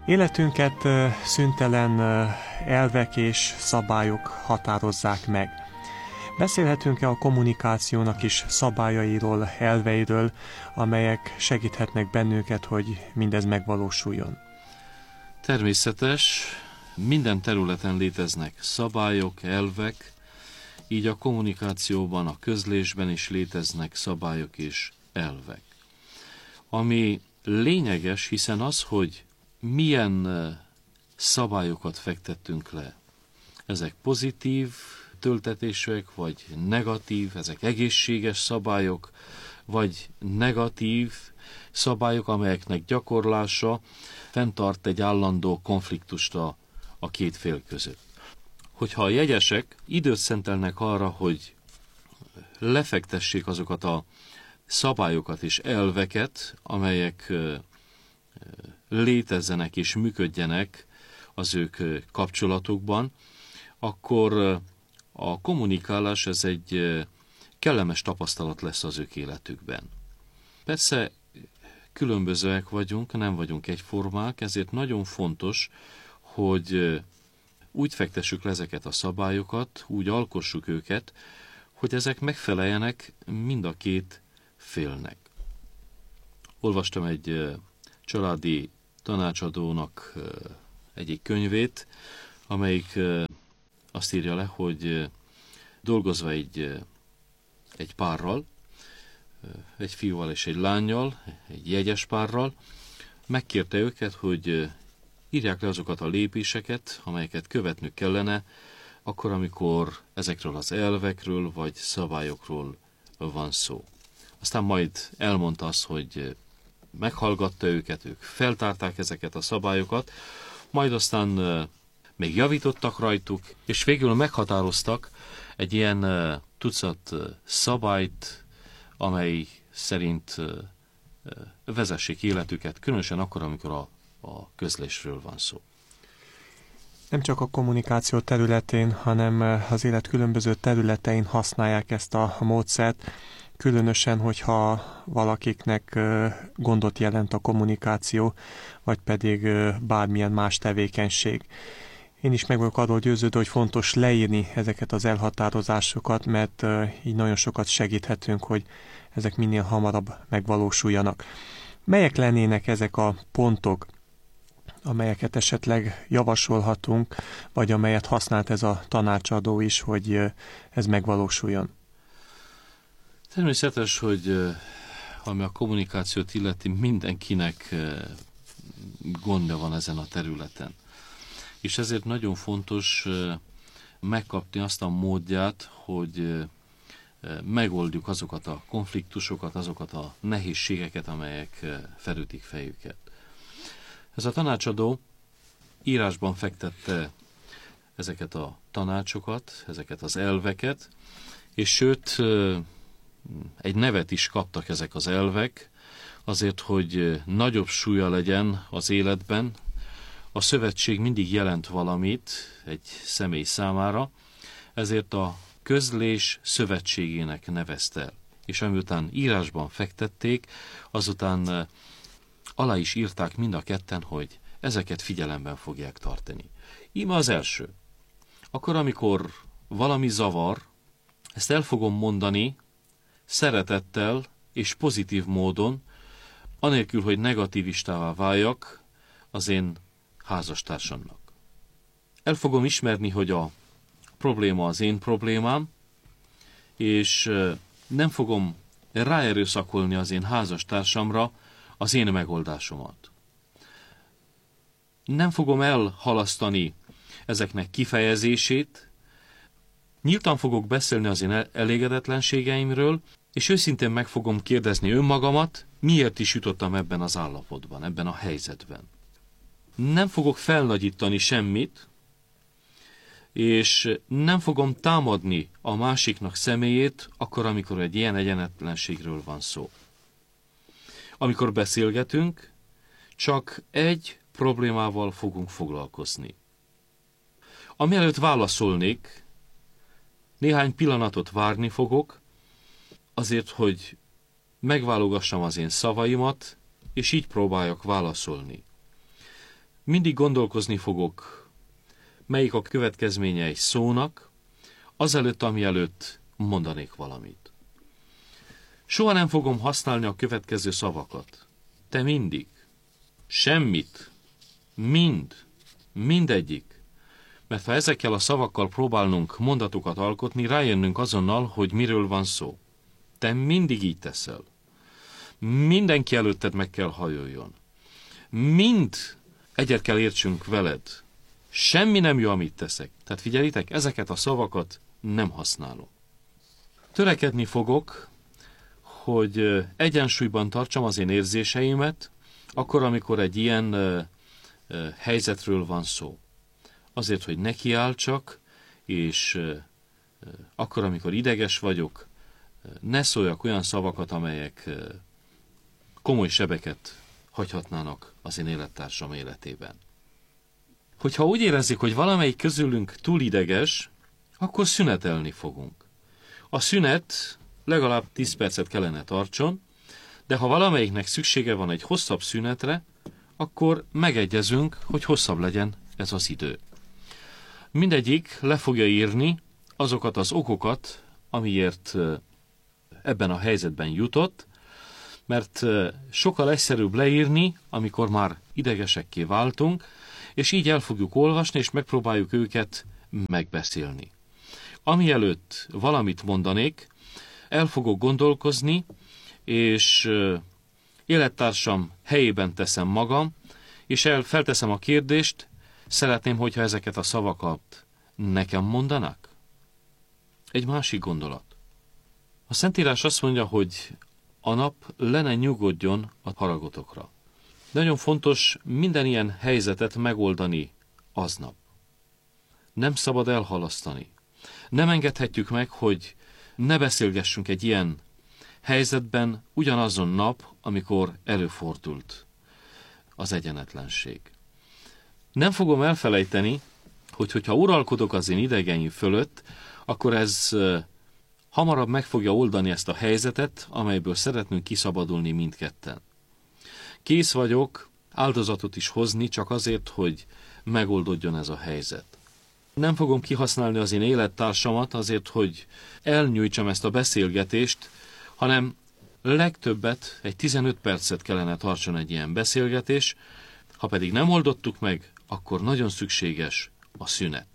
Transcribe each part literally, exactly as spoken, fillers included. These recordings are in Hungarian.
Életünket szüntelen elvek és szabályok határozzák meg. Beszélhetünk-e a kommunikációnak is szabályairól, elveiről, amelyek segíthetnek bennünket, hogy mindez megvalósuljon? Természetes, minden területen léteznek szabályok, elvek, így a kommunikációban, a közlésben is léteznek szabályok és elvek. Ami lényeges, hiszen az, hogy milyen szabályokat fektettünk le. Ezek pozitív töltetések, vagy negatív, ezek egészséges szabályok, vagy negatív szabályok, amelyeknek gyakorlása fenntart egy állandó konfliktust a, a két fél között. Hogyha a jegyesek időt szentelnek arra, hogy lefektessék azokat a szabályokat és elveket, amelyek létezzenek és működjenek az ők kapcsolatukban, akkor a kommunikálás ez egy kellemes tapasztalat lesz az ők életükben. Persze különbözőek vagyunk, nem vagyunk egyformák, ezért nagyon fontos, hogy úgy fektessük le ezeket a szabályokat, úgy alkossuk őket, hogy ezek megfeleljenek mind a két félnek. Olvastam egy családi tanácsadónak egyik könyvét, amelyik azt írja le, hogy dolgozva egy, egy párral, egy fiúval és egy lánnyal, egy jegyes párral, megkérte őket, hogy írják le azokat a lépéseket, amelyeket követnünk kellene, akkor, amikor ezekről az elvekről vagy szabályokról van szó. Aztán majd elmondta azt, hogy meghallgatta őket, ők feltárták ezeket a szabályokat, majd aztán még javítottak rajtuk, és végül meghatároztak egy ilyen tucat szabályt, amely szerint vezessék életüket, különösen akkor, amikor a, a közlésről van szó. Nem csak a kommunikáció területén, hanem az élet különböző területein használják ezt a módszert, különösen, hogyha valakiknek gondot jelent a kommunikáció, vagy pedig bármilyen más tevékenység. Én is meg vagyok arról győződve, hogy fontos leírni ezeket az elhatározásokat, mert így nagyon sokat segíthetünk, hogy ezek minél hamarabb megvalósuljanak. Melyek lennének ezek a pontok, amelyeket esetleg javasolhatunk, vagy amelyet használt ez a tanácsadó is, hogy ez megvalósuljon? Természetes, hogy ami a kommunikációt illeti, mindenkinek gondja van ezen a területen. És ezért nagyon fontos megkapni azt a módját, hogy megoldjuk azokat a konfliktusokat, azokat a nehézségeket, amelyek felütik fejüket. Ez a tanácsadó írásban fektette ezeket a tanácsokat, ezeket az elveket, és sőt, egy nevet is kaptak ezek az elvek, azért, hogy nagyobb súlya legyen az életben. A szövetség mindig jelent valamit egy személy számára, ezért a közlés szövetségének nevezte el. És amiután írásban fektették, azután alá is írták mind a ketten, hogy ezeket figyelemben fogják tartani. Íme az első. Akkor, amikor valami zavar, ezt el fogom mondani szeretettel és pozitív módon, anélkül, hogy negativistává váljak az én házastársamnak. El fogom ismerni, hogy a probléma az én problémám, és nem fogom ráerőszakolni az én házastársamra az én megoldásomat. Nem fogom elhalasztani ezeknek kifejezését, nyíltan fogok beszélni az én elégedetlenségeimről, és őszintén meg fogom kérdezni önmagamat, miért is jutottam ebben az állapotban, ebben a helyzetben. Nem fogok felnagyítani semmit, és nem fogom támadni a másiknak személyét, akkor, amikor egy ilyen egyenetlenségről van szó. Amikor beszélgetünk, csak egy problémával fogunk foglalkozni. Amielőtt válaszolnék, néhány pillanatot várni fogok, azért, hogy megválogassam az én szavaimat, és így próbáljak válaszolni. mindig gondolkozni fogok, melyik a következménye egy szónak, azelőtt, ami előtt mondanék valamit. Soha nem fogom használni a következő szavakat. Te mindig. Semmit. Mind. Mindegyik. Mert ha ezekkel a szavakkal próbálnunk mondatokat alkotni, rájönnünk azonnal, hogy miről van szó. Te mindig így teszel. Mindenki előtted meg kell hajoljon. Mind egyet kell értsünk veled. Semmi nem jó, amit teszek. Tehát figyelitek, ezeket a szavakat nem használom. Törekedni fogok, hogy egyensúlyban tartsam az én érzéseimet, akkor, amikor egy ilyen uh, uh, helyzetről van szó. Azért, hogy nekiálltsak, és uh, uh, akkor, amikor ideges vagyok, uh, ne szóljak olyan szavakat, amelyek uh, komoly sebeket hagyhatnának az én élettársam életében. Hogyha úgy érezzük, hogy valamelyik közülünk túl ideges, akkor szünetelni fogunk. A szünet legalább tíz percet kellene tartson, de ha valamelyiknek szüksége van egy hosszabb szünetre, akkor megegyezünk, hogy hosszabb legyen ez az idő. Mindegyik le fogja írni azokat az okokat, amiért ebben a helyzetben jutott, mert sokkal egyszerűbb leírni, amikor már idegesekké váltunk, és így el fogjuk olvasni, és megpróbáljuk őket megbeszélni. Amielőtt valamit mondanék, el fogok gondolkozni, és élettársam helyében teszem magam, és el, felteszem a kérdést, szeretném, hogyha ezeket a szavakat nekem mondanak? Egy másik gondolat. A Szentírás azt mondja, hogy a nap le ne nyugodjon a haragotokra. Nagyon fontos minden ilyen helyzetet megoldani aznap. Nem szabad elhalasztani. Nem engedhetjük meg, hogy ne beszélgessünk egy ilyen helyzetben ugyanazon nap, amikor előfordult az egyenetlenség. Nem fogom elfelejteni, hogy hogyha uralkodok az én idegeim fölött, akkor ez hamarabb meg fogja oldani ezt a helyzetet, amelyből szeretnünk kiszabadulni mindketten. Kész vagyok áldozatot is hozni, csak azért, hogy megoldódjon ez a helyzet. Nem fogom kihasználni az én élettársamat azért, hogy elnyújtsam ezt a beszélgetést, hanem legtöbbet, egy tizenöt percet kellene tartson egy ilyen beszélgetés, ha pedig nem oldottuk meg, akkor nagyon szükséges a szünet.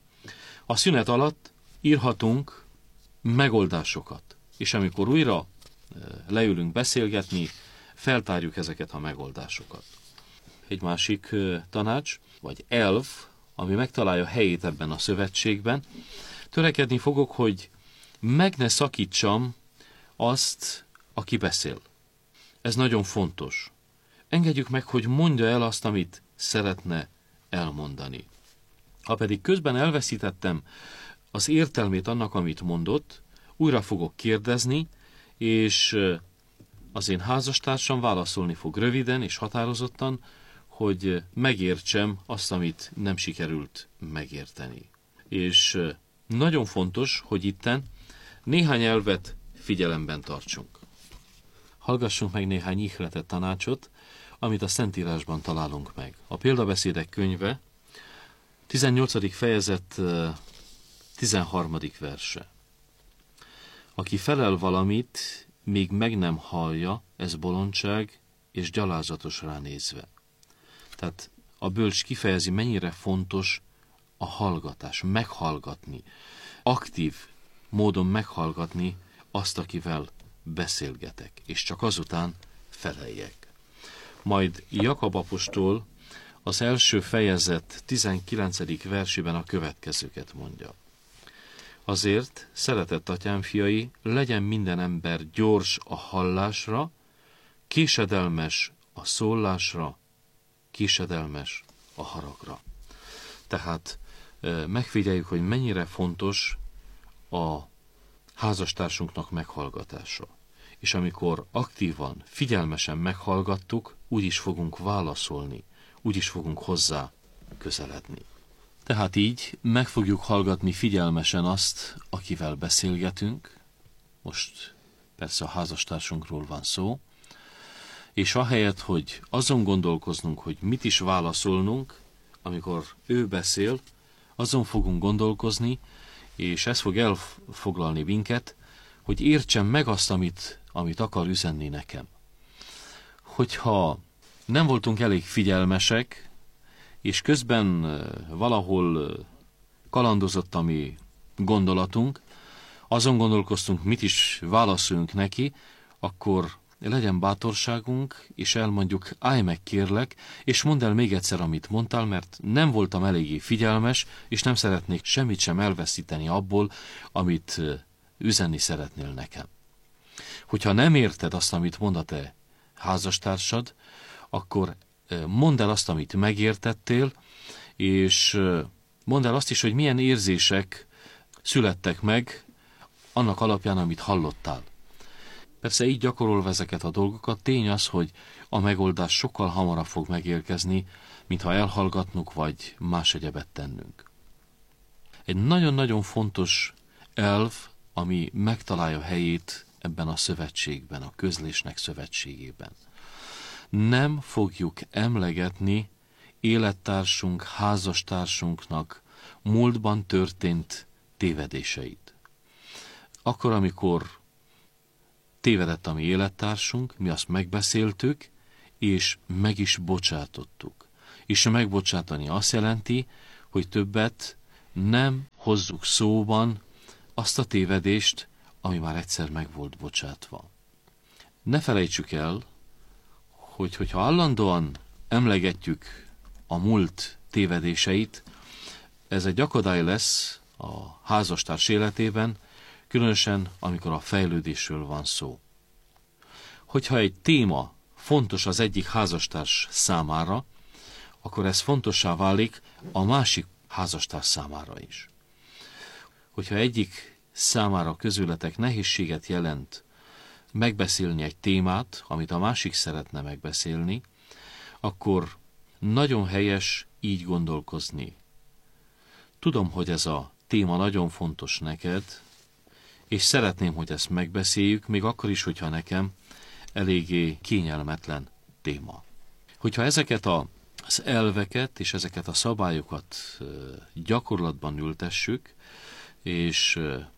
A szünet alatt írhatunk megoldásokat, és amikor újra leülünk beszélgetni, feltárjuk ezeket a megoldásokat. Egy másik tanács, vagy elv, ami megtalálja helyét ebben a szövetségben, törekedni fogok, hogy meg ne szakítsam azt, aki beszél. Ez nagyon fontos. Engedjük meg, hogy mondja el azt, amit szeretne elmondani. Ha pedig közben elveszítettem az értelmét annak, amit mondott, újra fogok kérdezni, és az én házastársam válaszolni fog röviden és határozottan, hogy megértsem azt, amit nem sikerült megérteni. És nagyon fontos, hogy itten néhány elvet figyelemben tartsunk. Hallgassunk meg néhány ihletett tanácsot, amit a Szentírásban találunk meg. A Példabeszédek könyve, tizennyolcadik fejezet, tizenharmadik verse. Aki felel valamit, míg meg nem hallja, ez bolondság és gyalázatos ránézve. Tehát a bölcs kifejezi, mennyire fontos a hallgatás, meghallgatni, aktív módon meghallgatni azt, akivel beszélgetek, és csak azután feleljek. Majd Jakab apostol az első fejezet tizenkilencedik versében a következőket mondja. Azért, szeretett atyám fiai, legyen minden ember gyors a hallásra, késedelmes a szólásra, késedelmes a haragra. Tehát megfigyeljük, hogy mennyire fontos a házastársunknak meghallgatása. És amikor aktívan, figyelmesen meghallgattuk, úgy is fogunk válaszolni, úgy is fogunk hozzá közeledni. Tehát így meg fogjuk hallgatni figyelmesen azt, akivel beszélgetünk, most persze a házastársunkról van szó, és ahelyett, hogy azon gondolkoznunk, hogy mit is válaszolnunk, amikor ő beszél, azon fogunk gondolkozni, és ez fog elfoglalni minket, hogy értsem meg azt, amit, amit akar üzenni nekem. Hogyha nem voltunk elég figyelmesek, és közben valahol kalandozott a mi gondolatunk, azon gondolkoztunk, mit is válaszoljunk neki, akkor legyen bátorságunk, és elmondjuk, állj meg kérlek, és mondd el még egyszer, amit mondtál, mert nem voltam eléggé figyelmes, és nem szeretnék semmit sem elveszíteni abból, amit üzenni szeretnél nekem. Hogyha nem érted azt, amit mond a te házastársad, akkor mondd el azt, amit megértettél, és mondd el azt is, hogy milyen érzések születtek meg annak alapján, amit hallottál. Persze így gyakorolva ezeket a dolgokat, tény az, hogy a megoldás sokkal hamarabb fog megérkezni, mintha elhallgatnunk, vagy más egyebet tennünk. Egy nagyon-nagyon fontos elv, ami megtalálja helyét ebben a szövetségben, a közlésnek szövetségében. Nem fogjuk emlegetni élettársunk, házastársunknak múltban történt tévedéseit. Akkor, amikor tévedett a mi élettársunk, mi azt megbeszéltük, és meg is bocsátottuk. És megbocsátani azt jelenti, hogy többet nem hozzuk szóban azt a tévedést, ami már egyszer meg volt bocsátva. Ne felejtsük el, hogy hogyha állandóan emlegetjük a múlt tévedéseit, ez egy akadály lesz a házastárs életében, különösen amikor a fejlődésről van szó. Hogyha egy téma fontos az egyik házastárs számára, akkor ez fontossá válik a másik házastárs számára is. Hogyha egyik számára közületek nehézséget jelent megbeszélni egy témát, amit a másik szeretne megbeszélni, akkor nagyon helyes így gondolkozni. Tudom, hogy ez a téma nagyon fontos neked, és szeretném, hogy ezt megbeszéljük, még akkor is, hogyha nekem eléggé kényelmetlen téma. Hogyha ezeket a, az elveket és ezeket a szabályokat gyakorlatban ültessük, és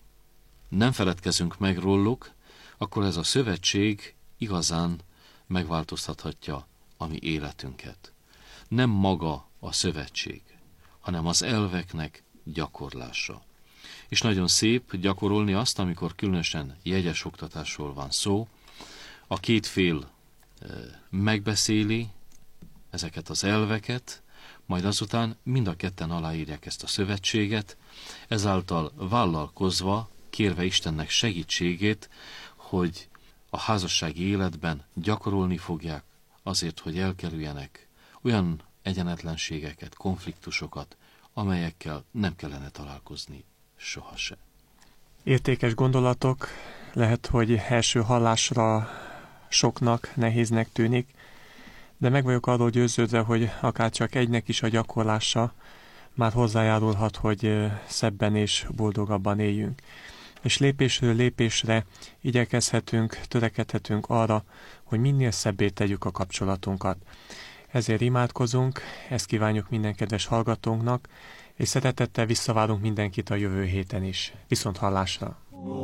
nem feledkezünk meg róluk, akkor ez a szövetség igazán megváltoztathatja a mi életünket. Nem maga a szövetség, hanem az elveknek gyakorlása. És nagyon szép gyakorolni azt, amikor különösen jegyes oktatásról van szó. A két fél megbeszéli ezeket az elveket, majd azután mind a ketten aláírják ezt a szövetséget, ezáltal vállalkozva, kérve Istennek segítségét, hogy a házassági életben gyakorolni fogják azért, hogy elkerüljenek olyan egyenetlenségeket, konfliktusokat, amelyekkel nem kellene találkozni sohasem. Értékes gondolatok, lehet, hogy első hallásra soknak, nehéznek tűnik, de meg vagyok arról győződve, hogy akár csak egynek is a gyakorlása már hozzájárulhat, hogy szebben és boldogabban éljünk. És lépésről lépésre igyekezhetünk, törekedhetünk arra, hogy minél szebbé tegyük a kapcsolatunkat. Ezért imádkozunk, ezt kívánjuk minden kedves hallgatónknak, és szeretettel visszavárunk mindenkit a jövő héten is. Viszont hallásra!